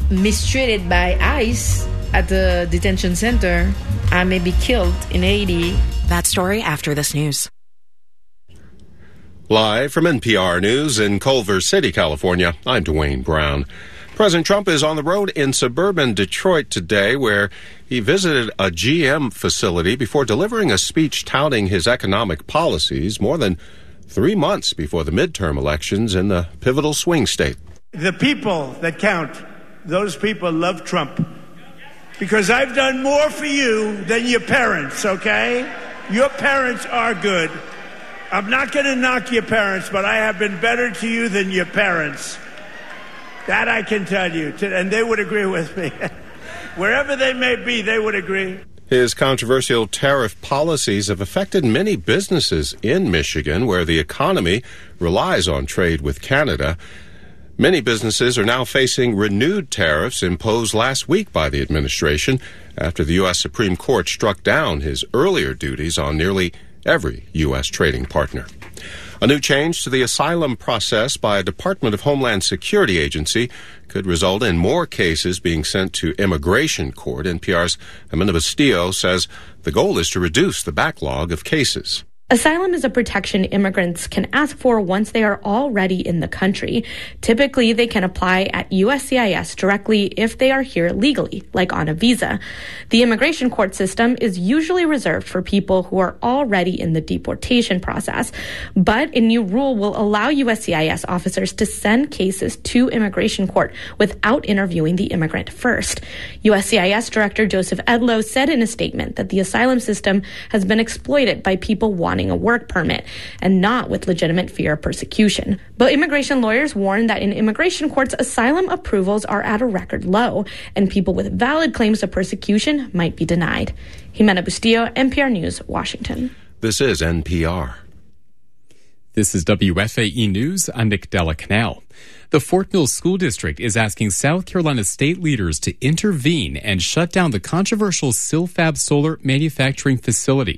mistreated by ICE at the detention center. I may be killed in Haiti. That story after this news. Live from NPR News in Culver City, California, I'm Dwayne Brown. President Trump is on the road in suburban Detroit today, where he visited a GM facility before delivering a speech touting his economic policies more than 3 months before the midterm elections in the pivotal swing state. The people that count, those people love Trump. Because I've done more for you than your parents, okay? Your parents are good. I'm not going to knock your parents, but I have been better to you than your parents. That I can tell you, and they would agree with me. Wherever they may be, they would agree. His controversial tariff policies have affected many businesses in Michigan, where the economy relies on trade with Canada. Many businesses are now facing renewed tariffs imposed last week by the administration after the U.S. Supreme Court struck down his earlier duties on nearly every U.S. trading partner. A new change to the asylum process by a Department of Homeland Security agency could result in more cases being sent to immigration court. NPR's Amanda Bastillo says the goal is to reduce the backlog of cases. Asylum is a protection immigrants can ask for once they are already in the country. Typically, they can apply at USCIS directly if they are here legally, like on a visa. The immigration court system is usually reserved for people who are already in the deportation process, but a new rule will allow USCIS officers to send cases to immigration court without interviewing the immigrant first. USCIS Director Joseph Edlow said in a statement that the asylum system has been exploited by people wanting a work permit and not with legitimate fear of persecution. But immigration lawyers warn that in immigration courts, asylum approvals are at a record low, and people with valid claims of persecution might be denied. Jimena Bustillo, NPR News, Washington. This is NPR. This is WFAE News. I'm Nick Della Canal. The Fort Mill School District is asking South Carolina state leaders to intervene and shut down the controversial Silfab solar manufacturing facility.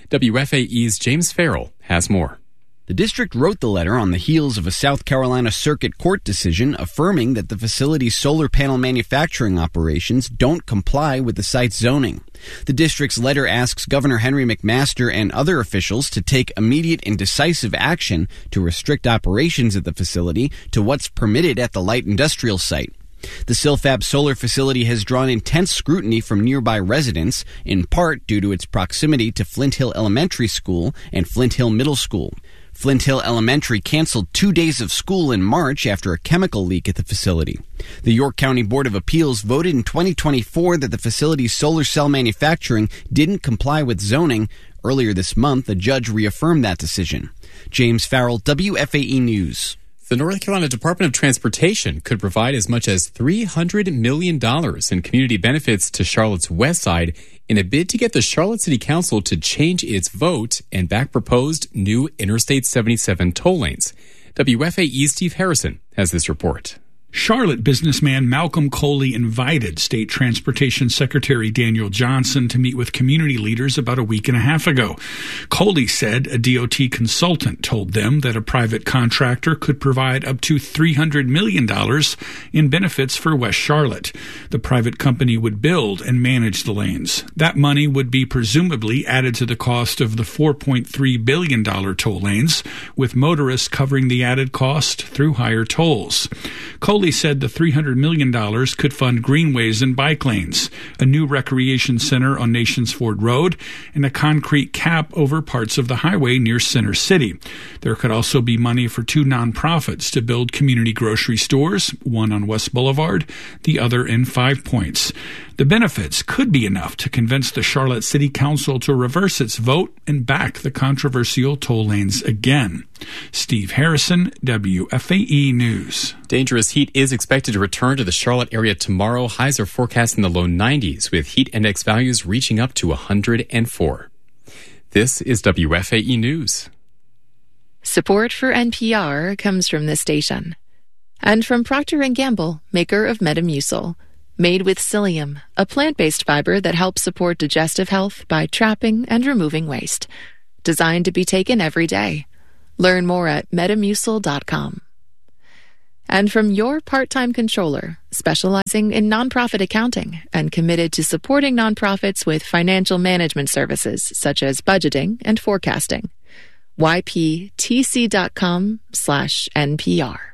WFAE's James Farrell has more. The district wrote the letter on the heels of a South Carolina Circuit Court decision affirming that the facility's solar panel manufacturing operations don't comply with the site's zoning. The district's letter asks Governor Henry McMaster and other officials to take immediate and decisive action to restrict operations at the facility to what's permitted at the light industrial site. The Silfab solar facility has drawn intense scrutiny from nearby residents, in part due to its proximity to Flint Hill Elementary School and Flint Hill Middle School. Flint Hill Elementary canceled 2 days of school in March after a chemical leak at the facility. The York County Board of Appeals voted in 2024 that the facility's solar cell manufacturing didn't comply with zoning. Earlier this month, a judge reaffirmed that decision. James Farrell, WFAE News. The North Carolina Department of Transportation could provide as much as $300 million in community benefits to Charlotte's West Side in a bid to get the Charlotte City Council to change its vote and back proposed new Interstate 77 toll lanes. WFAE's Steve Harrison has this report. Charlotte businessman Malcolm Coley invited State Transportation Secretary Daniel Johnson to meet with community leaders about a week and a half ago. Coley said a DOT consultant told them that a private contractor could provide up to $300 million in benefits for West Charlotte. The private company would build and manage the lanes. That money would be presumably added to the cost of the $4.3 billion toll lanes, with motorists covering the added cost through higher tolls. Coley said the $300 million could fund greenways and bike lanes, a new recreation center on Nations Ford Road, and a concrete cap over parts of the highway near Center City. There could also be money for 2 nonprofits to build community grocery stores, one on West Boulevard, the other in Five Points. The benefits could be enough to convince the Charlotte City Council to reverse its vote and back the controversial toll lanes again. Steve Harrison, WFAE News. Dangerous heat is expected to return to the Charlotte area tomorrow. Highs are forecast in the low 90s, with heat index values reaching up to 104. This is WFAE News. Support for NPR comes from this station. And from Procter & Gamble, maker of Metamucil. Made with psyllium, a plant-based fiber that helps support digestive health by trapping and removing waste. Designed to be taken every day. Learn more at Metamucil.com. And from your part-time controller, specializing in nonprofit accounting and committed to supporting nonprofits with financial management services such as budgeting and forecasting. yptc.com/NPR.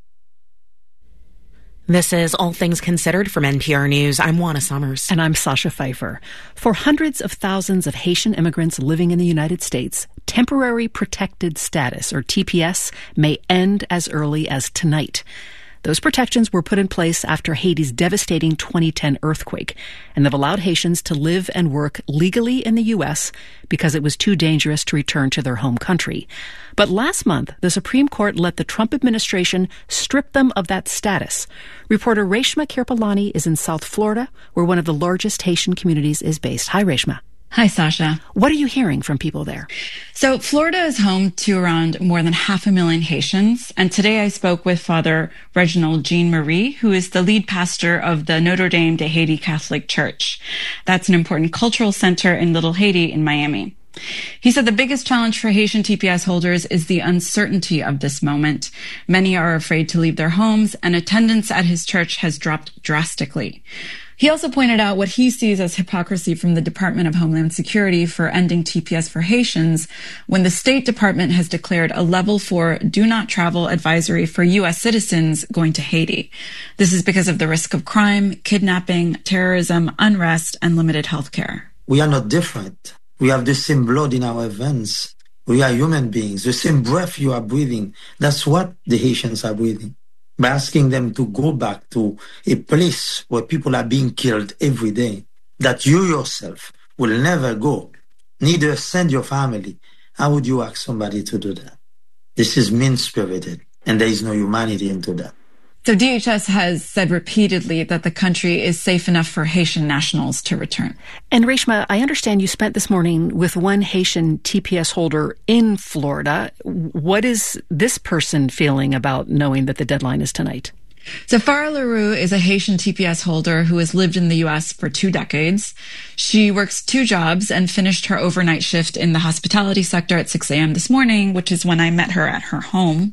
This is All Things Considered from NPR News. I'm Juana Summers. And I'm Sasha Pfeiffer. For hundreds of thousands of Haitian immigrants living in the United States, temporary protected status, or TPS, may end as early as tonight. Those protections were put in place after Haiti's devastating 2010 earthquake, and they've allowed Haitians to live and work legally in the U.S. because it was too dangerous to return to their home country. But last month, the Supreme Court let the Trump administration strip them of that status. Reporter Reshma Kirpalani is in South Florida, where one of the largest Haitian communities is based. Hi, Reshma. Hi, Sasha. What are you hearing from people there? So Florida is home to around more than 500,000 Haitians. And today I spoke with Father Reginald Jean-Marie, who is the lead pastor of the Notre Dame de Haiti Catholic Church. That's an important cultural center in Little Haiti in Miami. He said the biggest challenge for Haitian TPS holders is the uncertainty of this moment. Many are afraid to leave their homes, and attendance at his church has dropped drastically. He also pointed out what he sees as hypocrisy from the Department of Homeland Security for ending TPS for Haitians when the State Department has declared a level 4 do not travel advisory for U.S. citizens going to Haiti. This is because of the risk of crime, kidnapping, terrorism, unrest, and limited health care. We are not different. We have the same blood in our veins. We are human beings. The same breath you are breathing. That's what the Haitians are breathing. By asking them to go back to a place where people are being killed every day, that you yourself will never go, neither send your family. How would you ask somebody to do that? This is mean-spirited, and there is no humanity into that. So DHS has said repeatedly that the country is safe enough for Haitian nationals to return. And Reshma, I understand you spent this morning with one Haitian TPS holder in Florida. What is this person feeling about knowing that the deadline is tonight? So Farah LaRue is a Haitian TPS holder who has lived in the U.S. for 2 decades. She works 2 jobs and finished her overnight shift in the hospitality sector at 6 a.m. this morning, which is when I met her at her home.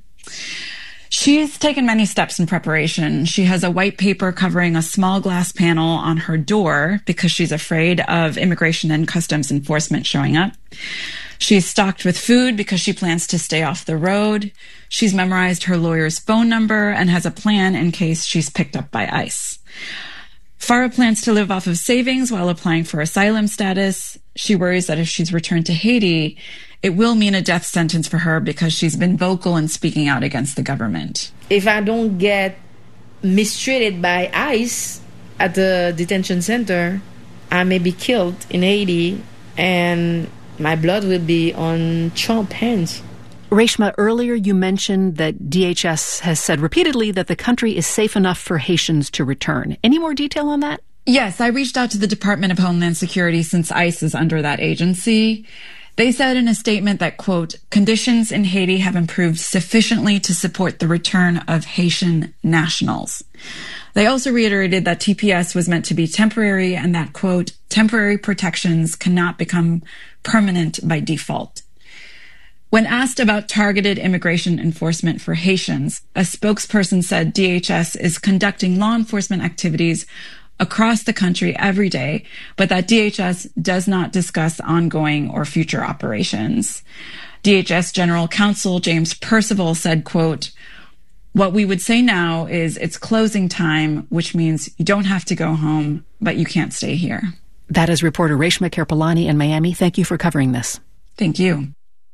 She's taken many steps in preparation. She has a white paper covering a small glass panel on her door because she's afraid of immigration and customs enforcement showing up. She's stocked with food because she plans to stay off the road. She's memorized her lawyer's phone number and has a plan in case she's picked up by ICE. Farah plans to live off of savings while applying for asylum status. She worries that if she's returned to Haiti, it will mean a death sentence for her because she's been vocal in speaking out against the government. If I don't get mistreated by ICE at the detention center, I may be killed in Haiti, and my blood will be on Trump's hands. Reshma, earlier you mentioned that DHS has said repeatedly that the country is safe enough for Haitians to return. Any more detail on that? Yes, I reached out to the Department of Homeland Security since ICE is under that agency. They said in a statement that, quote, conditions in Haiti have improved sufficiently to support the return of Haitian nationals. They also reiterated that TPS was meant to be temporary and that, quote, temporary protections cannot become permanent by default. When asked about targeted immigration enforcement for Haitians, a spokesperson said DHS is conducting law enforcement activities across the country every day, but that DHS does not discuss ongoing or future operations. DHS General Counsel James Percival said, quote, what we would say now is it's closing time, which means you don't have to go home, but you can't stay here. That is reporter Reshma Kirpalani in Miami. Thank you for covering this. Thank you.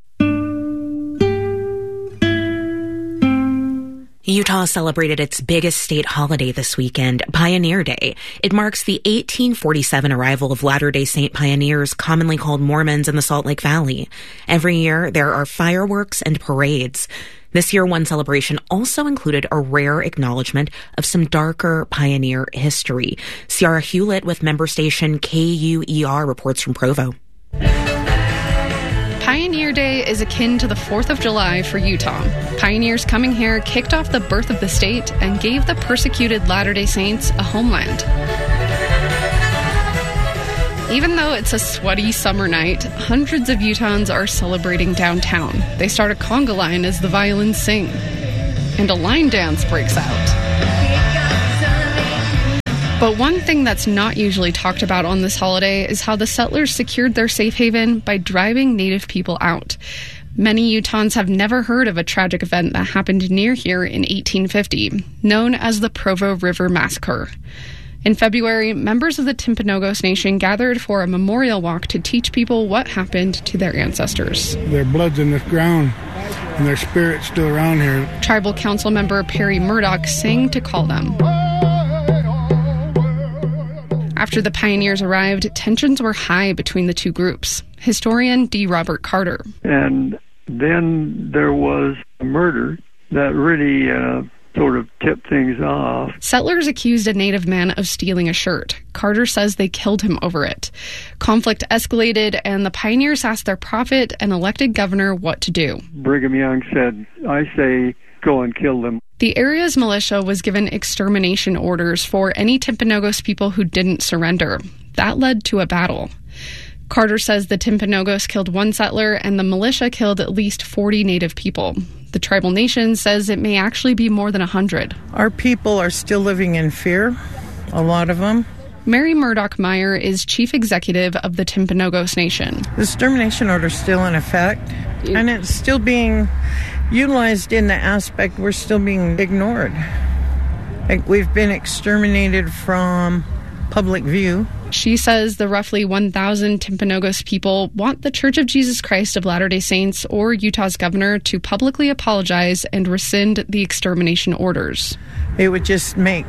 Utah celebrated its biggest state holiday this weekend, Pioneer Day. It marks the 1847 arrival of Latter-day Saint pioneers, commonly called Mormons, in the Salt Lake Valley. Every year, there are fireworks and parades. This year, one celebration also included a rare acknowledgement of some darker pioneer history. Ciara Hewlett with member station KUER reports from Provo. Pioneer Day is akin to the 4th of July for Utah. Pioneers coming here kicked off the birth of the state and gave the persecuted Latter-day Saints a homeland. Even though it's a sweaty summer night, hundreds of Utahns are celebrating downtown. They start a conga line as the violins sing. and a line dance breaks out. But one thing that's not usually talked about on this holiday is how the settlers secured their safe haven by driving Native people out. Many Utahns have never heard of a tragic event that happened near here in 1850, known as the Provo River Massacre. In February, members of the Timpanogos Nation gathered for a memorial walk to teach people what happened to their ancestors. Their blood's in this ground, and their spirit's still around here. Tribal Council member Perry Murdoch sang to call them. After the pioneers arrived, tensions were high between the two groups. Historian D. Robert Carter. And then there was a murder that really sort of tipped things off. Settlers accused a Native man of stealing a shirt. Carter says they killed him over it. Conflict escalated, and the pioneers asked their prophet and elected governor what to do. Brigham Young said, I say, go and kill them. The area's militia was given extermination orders for any Timpanogos people who didn't surrender. That led to a battle. Carter says the Timpanogos killed one settler and the militia killed at least 40 Native people. The tribal nation says it may actually be more than 100. Our people are still living in fear, a lot of them. Mary Murdoch Meyer is chief executive of the Timpanogos Nation. The extermination order is still in effect, and it's still being utilized in the aspect we're still being ignored. Like, we've been exterminated from public view. She says the roughly 1,000 Timpanogos people want the Church of Jesus Christ of Latter-day Saints or Utah's governor to publicly apologize and rescind the extermination orders. It would just make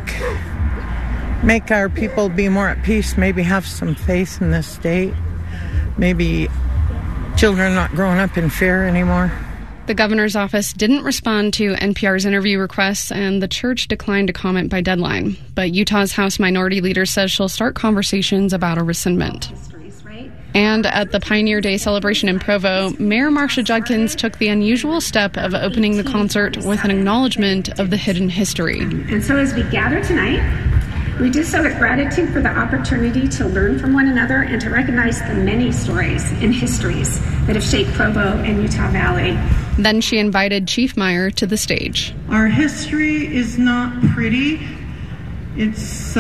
our people be more at peace, maybe have some faith in this state, maybe children not growing up in fear anymore. The governor's office didn't respond to NPR's interview requests, and the church declined to comment by deadline. But Utah's House Minority Leader says she'll start conversations about a rescindment. And at the Pioneer Day celebration in Provo, Mayor Marcia Judkins took the unusual step of opening the concert with an acknowledgement of the hidden history. And so as we gather tonight, we do so with gratitude for the opportunity to learn from one another and to recognize the many stories and histories that have shaped Provo and Utah Valley. Then she invited Chief Meyer to the stage. Our history is not pretty. It's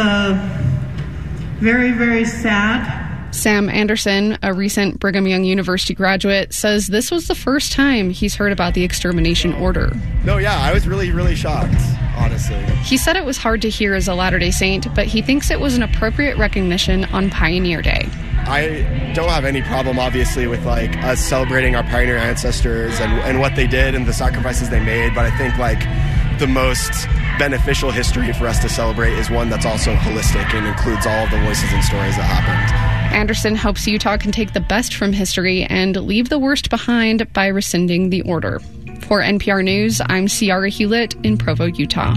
very, very sad. Sam Anderson, a recent Brigham Young University graduate, says this was the first time he's heard about the extermination order. No, yeah, I was really, really shocked, honestly. He said it was hard to hear as a Latter-day Saint, but he thinks it was an appropriate recognition on Pioneer Day. I don't have any problem, obviously, with us celebrating our pioneer ancestors and what they did and the sacrifices they made, but I think the most beneficial history for us to celebrate is one that's also holistic and includes all of the voices and stories that happened. Anderson hopes Utah can take the best from history and leave the worst behind by rescinding the order. For NPR News, I'm Ciara Hewlett in Provo, Utah.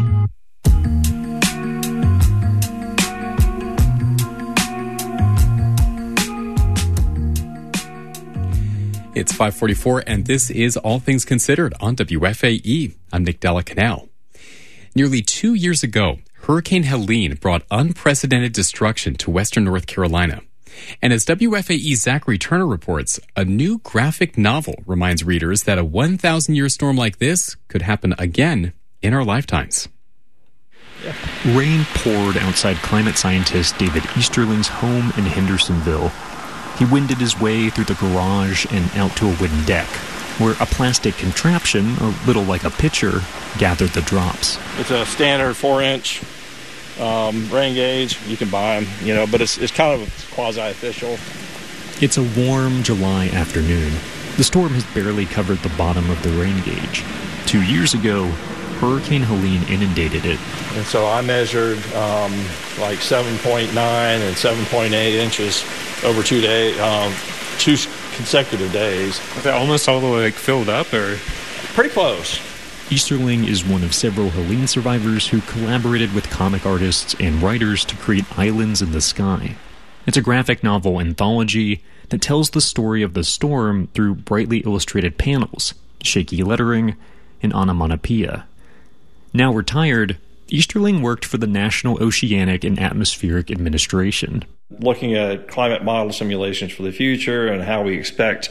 It's 5:44, and this is All Things Considered on WFAE. I'm Nick Della Canal. Nearly 2 years ago, Hurricane Helene brought unprecedented destruction to western North Carolina. And as WFAE's Zachary Turner reports, a new graphic novel reminds readers that a 1,000-year storm like this could happen again in our lifetimes. Rain poured outside climate scientist David Easterling's home in Hendersonville. He winded his way through the garage and out to a wooden deck, where a plastic contraption, a little like a pitcher, gathered the drops. It's a standard 4-inch rain gauge. You can buy them, but it's kind of quasi-official. It's a warm July afternoon. The storm has barely covered the bottom of the rain gauge. 2 years ago, Hurricane Helene inundated it. And so I measured 7.9 and 7.8 inches over 2 days, 2 consecutive days. Was that almost all the way filled up, or? Pretty close. Easterling is one of several Helene survivors who collaborated with comic artists and writers to create Islands in the Sky. It's a graphic novel anthology that tells the story of the storm through brightly illustrated panels, shaky lettering, and onomatopoeia. Now retired, Easterling worked for the National Oceanic and Atmospheric Administration. Looking at climate model simulations for the future and how we expect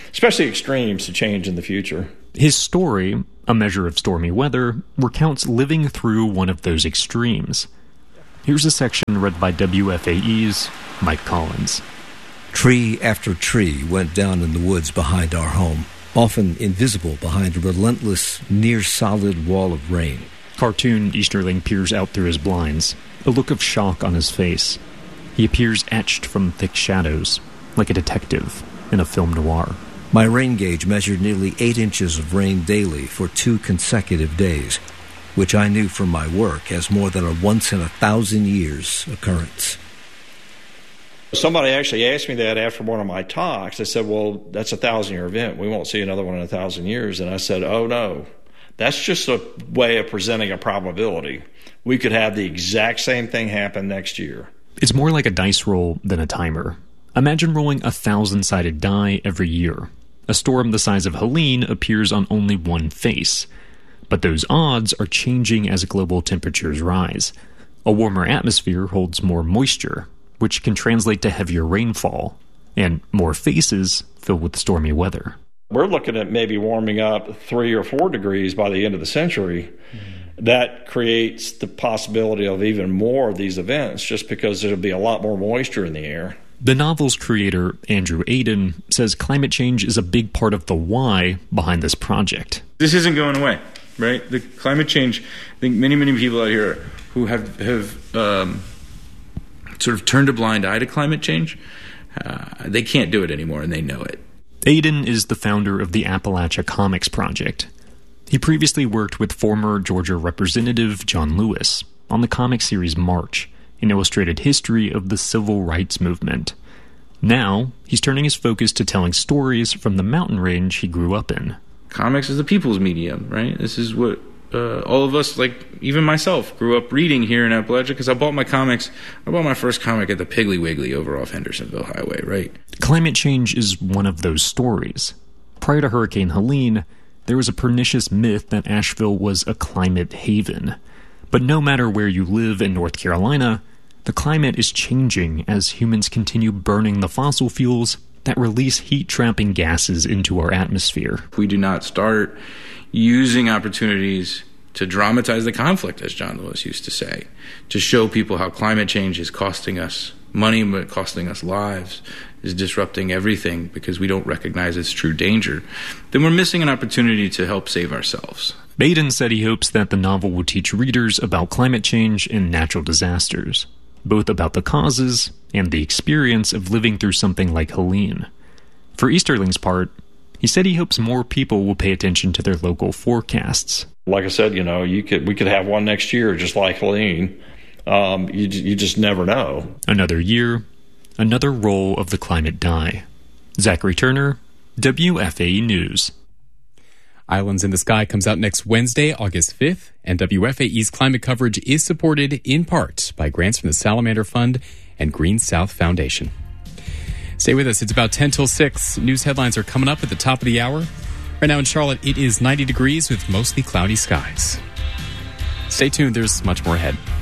especially extremes, to change in the future. His story, A Measure of Stormy Weather, recounts living through one of those extremes. Here's a section read by WFAE's Mike Collins. Tree after tree went down in the woods behind our home, often invisible behind a relentless, near-solid wall of rain. Cartoon Easterling peers out through his blinds, a look of shock on his face. He appears etched from thick shadows, like a detective in a film noir. My rain gauge measured nearly 8 inches of rain daily for 2 consecutive days, which I knew from my work as more than a once-in-1,000 years occurrence. Somebody actually asked me that after one of my talks. They said, well, that's a 1,000-year event. We won't see another one in 1,000 years. And I said, oh, no. That's just a way of presenting a probability. We could have the exact same thing happen next year. It's more like a dice roll than a timer. Imagine rolling a 1,000-sided die every year. A storm the size of Helene appears on only one face. But those odds are changing as global temperatures rise. A warmer atmosphere holds more moisture, which can translate to heavier rainfall, and more faces filled with stormy weather. We're looking at maybe warming up 3 or 4 degrees by the end of the century. That creates the possibility of even more of these events, just because there'll be a lot more moisture in the air. The novel's creator, Andrew Aydin, says climate change is a big part of the why behind this project. This isn't going away, right? The climate change, I think many people out here who have sort of turned a blind eye to climate change, they can't do it anymore, and they know it. Aydin is the founder of the Appalachia Comics Project. He previously worked with former Georgia Representative John Lewis on the comic series March, an illustrated history of the civil rights movement. Now, he's turning his focus to telling stories from the mountain range he grew up in. Comics is the people's medium, right? This is what all of us, like even myself, grew up reading here in Appalachia, because I bought my first comic at the Piggly Wiggly over off Hendersonville Highway, right? Climate change is one of those stories. Prior to Hurricane Helene, there was a pernicious myth that Asheville was a climate haven. But no matter where you live in North Carolina, the climate is changing as humans continue burning the fossil fuels that release heat-trapping gases into our atmosphere. If we do not start using opportunities to dramatize the conflict, as John Lewis used to say, to show people how climate change is costing us money, but costing us lives, is disrupting everything because we don't recognize its true danger, then we're missing an opportunity to help save ourselves. Aydin said he hopes that the novel will teach readers about climate change and natural disasters, both about the causes and the experience of living through something like Helene. For Easterling's part, he said he hopes more people will pay attention to their local forecasts. Like I said, we could have one next year just like Helene. You just never know. Another year, another roll of the climate die. Zachary Turner, WFAE News. Islands in the Sky comes out next Wednesday, August 5th, and WFAE's climate coverage is supported in part by grants from the Salamander Fund and Green South Foundation. Stay with us. It's about 10 till 6. News headlines are coming up at the top of the hour. Right now in Charlotte, it is 90 degrees with mostly cloudy skies. Stay tuned. There's much more ahead.